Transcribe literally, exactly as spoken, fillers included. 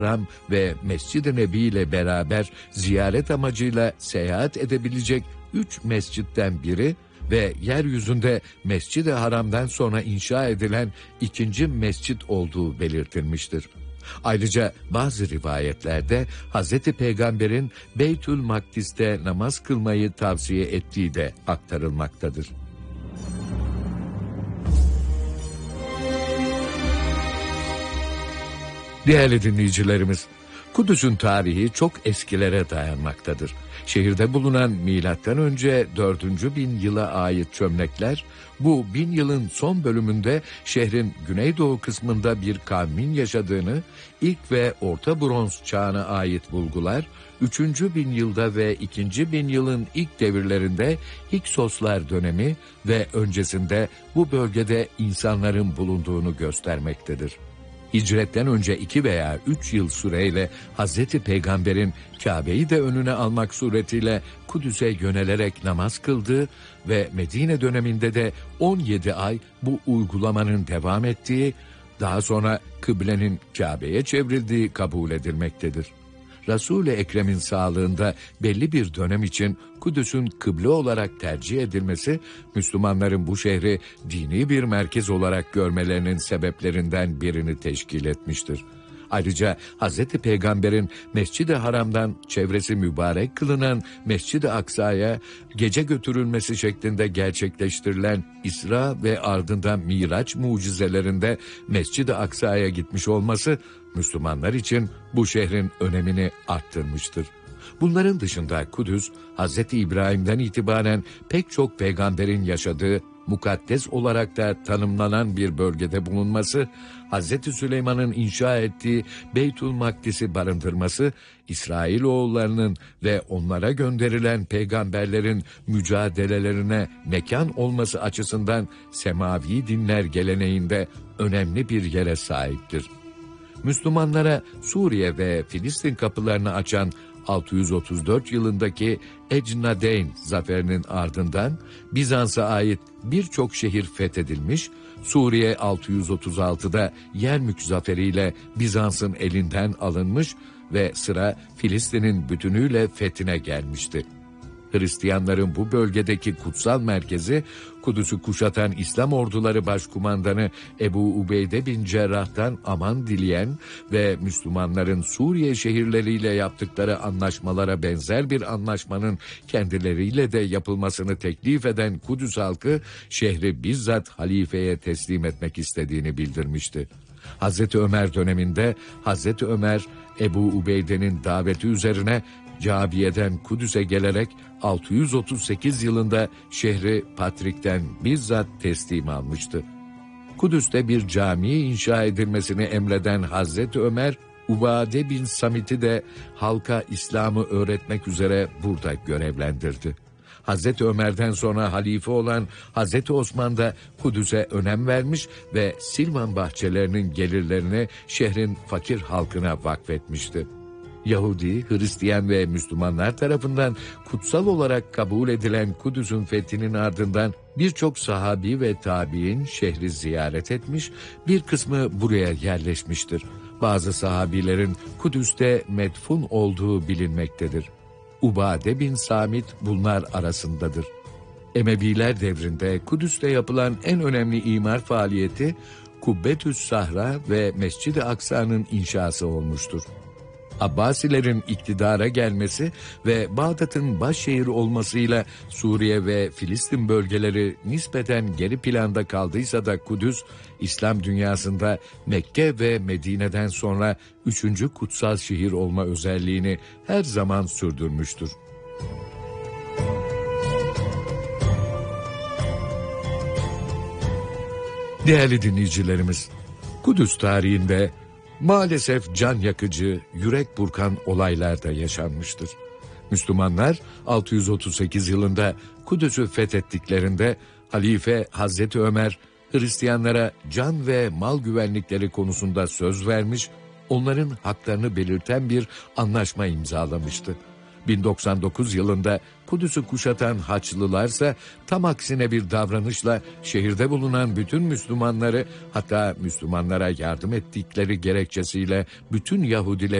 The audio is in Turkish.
Haram ve Mescid-i Nebi ile beraber ziyaret amacıyla seyahat edebilecek üç mescitten biri ve yeryüzünde Mescid-i Haram'dan sonra inşa edilen ikinci mescit olduğu belirtilmiştir. Ayrıca bazı rivayetlerde Hazreti Peygamber'in Beytül Makdis'te namaz kılmayı tavsiye ettiği de aktarılmaktadır. Değerli dinleyicilerimiz, Kudüs'ün tarihi çok eskilere dayanmaktadır. Şehirde bulunan milattan önce dördüncü bin yıla ait çömlekler, bu bin yılın son bölümünde şehrin güneydoğu kısmında bir kavmin yaşadığını, ilk ve orta bronz çağına ait bulgular, üçüncü bin yılda ve ikinci bin yılın ilk devirlerinde Hiksoslar dönemi ve öncesinde bu bölgede insanların bulunduğunu göstermektedir. Hicretten önce iki veya üç yıl süreyle Hazreti Peygamber'in Kabe'yi de önüne almak suretiyle Kudüs'e yönelerek namaz kıldığı ve Medine döneminde de on yedi ay bu uygulamanın devam ettiği, daha sonra kıblenin Kabe'ye çevrildiği kabul edilmektedir. Resul-i Ekrem'in sağlığında belli bir dönem için Kudüs'ün kıble olarak tercih edilmesi, Müslümanların bu şehri dini bir merkez olarak görmelerinin sebeplerinden birini teşkil etmiştir. Ayrıca Hazreti Peygamber'in Mescid-i Haram'dan çevresi mübarek kılınan Mescid-i Aksa'ya gece götürülmesi şeklinde gerçekleştirilen İsra ve ardından Miraç mucizelerinde Mescid-i Aksa'ya gitmiş olması, Müslümanlar için bu şehrin önemini arttırmıştır. Bunların dışında Kudüs, Hazreti İbrahim'den itibaren pek çok peygamberin yaşadığı, mukaddes olarak da tanımlanan bir bölgede bulunması, Hazreti Süleyman'ın inşa ettiği Beytül Makdis'i barındırması, İsrailoğullarının ve onlara gönderilen peygamberlerin mücadelelerine mekan olması açısından semavi dinler geleneğinde önemli bir yere sahiptir. Müslümanlara Suriye ve Filistin kapılarını açan altı yüz otuz dört yılındaki Ecnadeyn zaferinin ardından Bizans'a ait birçok şehir fethedilmiş, Suriye altı yüz otuz altıda Yermük zaferiyle Bizans'ın elinden alınmış ve sıra Filistin'in bütünüyle fethine gelmişti. Hristiyanların bu bölgedeki kutsal merkezi, Kudüs'ü kuşatan İslam orduları başkumandanı Ebu Ubeyde bin Cerrah'tan aman dileyen ve Müslümanların Suriye şehirleriyle yaptıkları anlaşmalara benzer bir anlaşmanın kendileriyle de yapılmasını teklif eden Kudüs halkı, şehri bizzat halifeye teslim etmek istediğini bildirmişti. Hazreti Ömer döneminde Hazreti Ömer, Ebu Ubeyde'nin daveti üzerine Cabiye'den Kudüs'e gelerek altı yüz otuz sekiz yılında şehri Patrik'ten bizzat teslim almıştı. Kudüs'te bir cami inşa edilmesini emreden Hazreti Ömer, Ubade bin Samit'i de halka İslam'ı öğretmek üzere burada görevlendirdi. Hazreti Ömer'den sonra halife olan Hazreti Osman da Kudüs'e önem vermiş ve Silvan bahçelerinin gelirlerini şehrin fakir halkına vakfetmişti. Yahudi, Hristiyan ve Müslümanlar tarafından kutsal olarak kabul edilen Kudüs'ün fethinin ardından birçok sahabi ve tabiin şehri ziyaret etmiş, bir kısmı buraya yerleşmiştir. Bazı sahabilerin Kudüs'te medfun olduğu bilinmektedir. Ubade bin Samit bunlar arasındadır. Emeviler devrinde Kudüs'te yapılan en önemli imar faaliyeti Kubbetü's Sahra ve Mescid-i Aksa'nın inşası olmuştur. Abbasilerin iktidara gelmesi ve Bağdat'ın başşehir olmasıyla Suriye ve Filistin bölgeleri nispeten geri planda kaldıysa da Kudüs, İslam dünyasında Mekke ve Medine'den sonra üçüncü kutsal şehir olma özelliğini her zaman sürdürmüştür. Değerli dinleyicilerimiz, Kudüs tarihinde maalesef can yakıcı, yürek burkan olaylar da yaşanmıştır. Müslümanlar altı yüz otuz sekiz yılında Kudüs'ü fethettiklerinde Halife Hazreti Ömer, Hristiyanlara can ve mal güvenlikleri konusunda söz vermiş, onların haklarını belirten bir anlaşma imzalamıştı. bin doksan dokuz yılında Kudüs'ü kuşatan Haçlılarsa tam aksine bir davranışla şehirde bulunan bütün Müslümanları, hatta Müslümanlara yardım ettikleri gerekçesiyle bütün Yahudileri